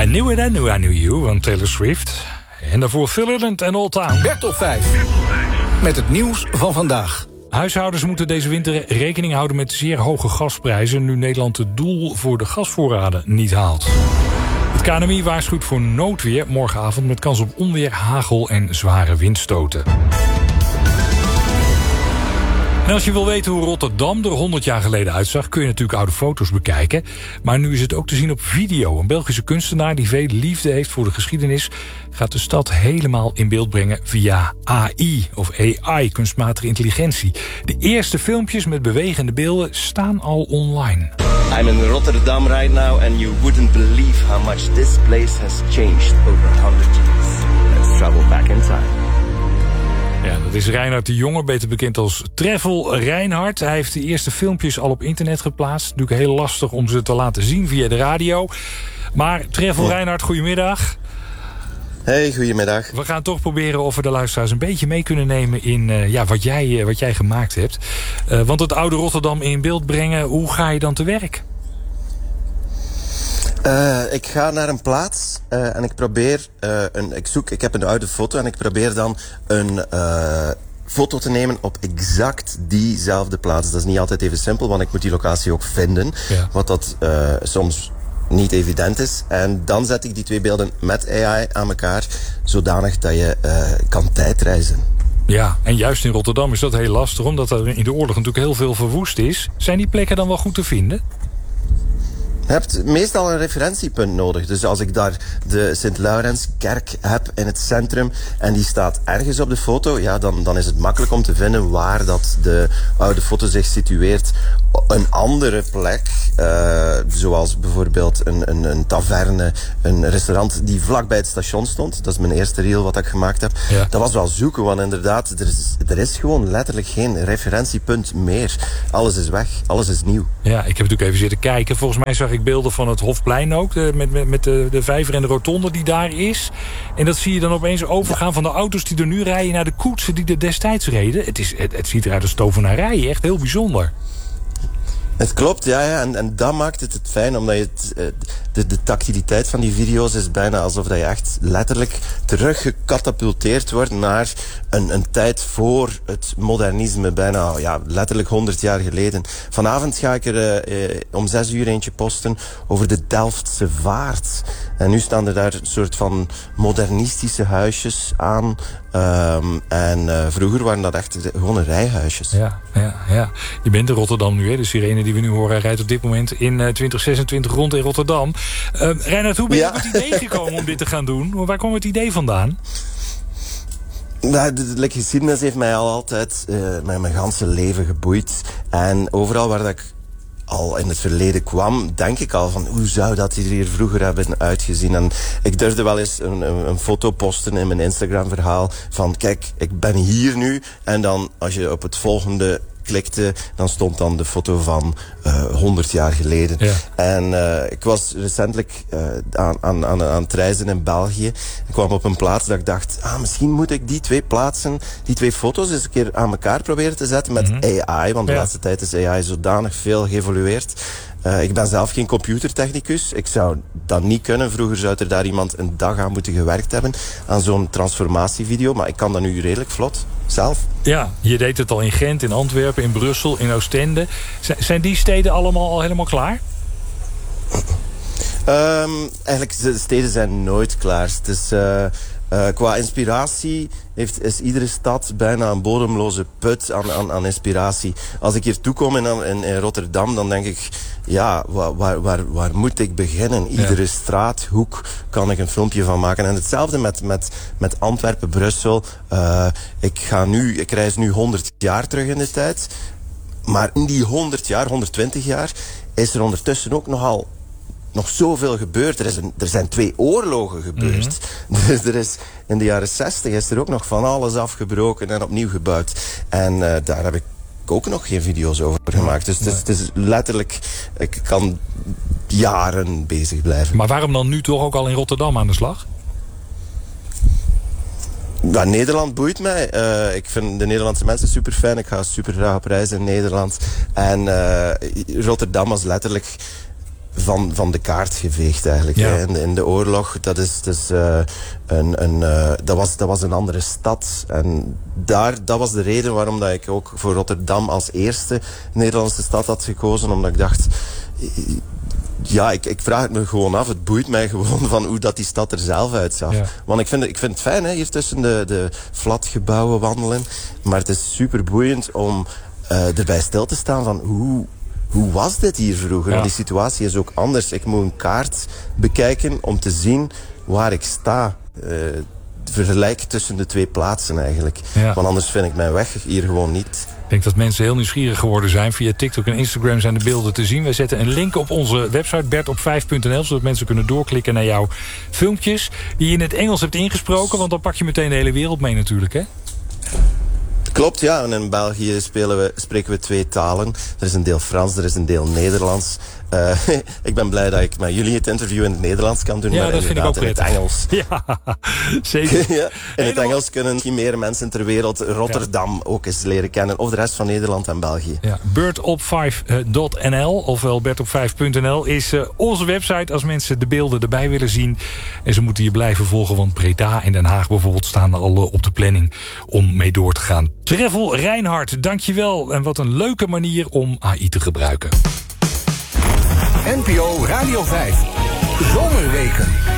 I Knew It, I Knew You van Taylor Swift. En daarvoor Philland en Old Town. Bert op 5. Met het nieuws van vandaag. Huishoudens moeten deze winter rekening houden met zeer hoge gasprijzen, nu Nederland het doel voor de gasvoorraden niet haalt. Het KNMI waarschuwt voor noodweer morgenavond met kans op onweer, hagel en zware windstoten. En als je wil weten hoe Rotterdam er 100 jaar geleden uitzag, kun je natuurlijk oude foto's bekijken. Maar nu is het ook te zien op video. Een Belgische kunstenaar die veel liefde heeft voor de geschiedenis gaat de stad helemaal in beeld brengen via AI of AI, kunstmatige intelligentie. De eerste filmpjes met bewegende beelden staan al online. I'm in Rotterdam right now and you wouldn't believe how much this place has changed over 100 years. Let's travel back in time. Ja, dat is Reinhard de Jonge, beter bekend als Travel Reinhard. Hij heeft de eerste filmpjes al op internet geplaatst. Natuurlijk heel lastig om ze te laten zien via de radio. Maar Travel Reinhard, goedemiddag. Hey, goedemiddag. We gaan toch proberen of we de luisteraars een beetje mee kunnen nemen in wat jij gemaakt hebt. Want het oude Rotterdam in beeld brengen, hoe ga je dan te werk? Ik ga naar een plaats en ik probeer ik heb een oude foto en ik probeer dan een foto te nemen op exact diezelfde plaats. Dat is niet altijd even simpel, want ik moet die locatie ook vinden. Ja. Wat dat soms niet evident is. En dan zet ik die twee beelden met AI aan elkaar, zodanig dat je kan tijdreizen. Ja, en juist in Rotterdam is dat heel lastig, omdat er in de oorlog natuurlijk heel veel verwoest is. Zijn die plekken dan wel goed te vinden? Je hebt meestal een referentiepunt nodig. Dus als ik daar de Sint-Laurenskerk heb in het centrum en die staat ergens op de foto, ja, dan is het makkelijk om te vinden waar dat de oude foto zich situeert. Een andere plek, zoals bijvoorbeeld een taverne, een restaurant die vlakbij het station stond. Dat is mijn eerste reel wat ik gemaakt heb. Ja. Dat was wel zoeken, want inderdaad, er is gewoon letterlijk geen referentiepunt meer. Alles is weg, alles is nieuw. Ja, ik heb natuurlijk even zitten kijken. Volgens mij zag ik beelden van het Hofplein ook, met de vijver en de rotonde die daar is. En dat zie je dan opeens overgaan van de auto's die er nu rijden naar de koetsen die er destijds reden. Het ziet eruit als tovenarij, echt heel bijzonder. Het klopt, ja. En dat maakt het fijn, omdat je de tactiliteit van die video's is bijna alsof dat je echt letterlijk teruggecatapulteerd wordt naar een tijd voor het modernisme, bijna letterlijk 100 jaar geleden. Vanavond ga ik er om 6 uur eentje posten over de Delftse Vaart. En nu staan er daar een soort van modernistische huisjes aan. Vroeger waren dat echt gewone rijhuisjes. Ja. Je bent in Rotterdam nu, hè? De sirene die we nu horen rijdt op dit moment in 2026 rond in Rotterdam. Reinhard, hoe ben je op het idee gekomen om dit te gaan doen? Waar kwam het idee vandaan? De geschiedenis heeft mij al altijd mijn ganse leven geboeid. En overal waar dat ik al in het verleden kwam, denk ik al van hoe zou dat hier vroeger hebben uitgezien. En ik durfde wel eens een foto posten in mijn Instagram verhaal van kijk, ik ben hier nu. En dan als je op het volgende klikte, dan stond dan de foto van 100 jaar geleden. Ja. En ik was recentelijk aan het reizen in België. Ik kwam op een plaats dat ik dacht, misschien moet ik die twee foto's eens een keer aan elkaar proberen te zetten met AI, want de laatste tijd is AI zodanig veel geëvolueerd. Ik ben zelf geen computertechnicus. Ik zou dat niet kunnen. Vroeger zou er daar iemand een dag aan moeten gewerkt hebben aan zo'n transformatievideo, maar ik kan dat nu redelijk vlot zelf. Ja, je deed het al in Gent, in Antwerpen, in Brussel, in Oostende. Zijn die steden allemaal al helemaal klaar? Eigenlijk, de steden zijn nooit klaar. Het is, qua inspiratie is iedere stad bijna een bodemloze put aan inspiratie. Als ik hier toekom in Rotterdam, dan denk ik, waar moet ik beginnen? Iedere straathoek kan ik een filmpje van maken. En hetzelfde met Antwerpen, Brussel. Ik reis nu 100 jaar terug in de tijd. Maar in die 100 jaar, 120 jaar, is er ondertussen ook nog zoveel gebeurd. Er zijn 2 oorlogen gebeurd. Er is, in de jaren 60 is er ook nog van alles afgebroken en opnieuw gebouwd. En daar heb ik ook nog geen video's over gemaakt. Dus het is letterlijk, ik kan jaren bezig blijven. Maar waarom dan nu toch ook al in Rotterdam aan de slag? Nederland boeit mij. Ik vind de Nederlandse mensen super fijn. Ik ga super graag op reis in Nederland. En Rotterdam was letterlijk van de kaart geveegd eigenlijk. Ja. Hè. In de oorlog, dat was een andere stad. En dat was de reden waarom dat ik ook voor Rotterdam als eerste Nederlandse stad had gekozen. Omdat ik dacht... Ja, ik vraag het me gewoon af. Het boeit mij gewoon van hoe dat die stad er zelf uitzag. Ja. Want ik vind het fijn, hè, hier tussen de flatgebouwen wandelen. Maar het is super boeiend om erbij stil te staan van hoe was dit hier vroeger? Ja. Die situatie is ook anders. Ik moet een kaart bekijken om te zien waar ik sta. Vergelijk tussen de twee plaatsen eigenlijk. Ja. Want anders vind ik mijn weg hier gewoon niet. Ik denk dat mensen heel nieuwsgierig geworden zijn. Via TikTok en Instagram zijn de beelden te zien. Wij zetten een link op onze website bertop5.nl... zodat mensen kunnen doorklikken naar jouw filmpjes... die je in het Engels hebt ingesproken. Want dan pak je meteen de hele wereld mee natuurlijk, hè? Klopt, ja. En in België spreken we 2 talen. Er is een deel Frans, er is een deel Nederlands. Ik ben blij dat ik met jullie het interview in het Nederlands kan doen. Ja, maar dat vind ik ook in het Engels. Ja, zeker. Ja, in het Engels kunnen meer mensen ter wereld Rotterdam ook eens leren kennen. Of de rest van Nederland en België. Ja, bertop5.nl, ofwel bertop5.nl, is onze website als mensen de beelden erbij willen zien. En ze moeten je blijven volgen, want Breda en Den Haag bijvoorbeeld staan al op de planning om mee door te gaan. Treffel Reinhard, dankjewel. En wat een leuke manier om AI te gebruiken. NPO Radio 5. Zomerweken.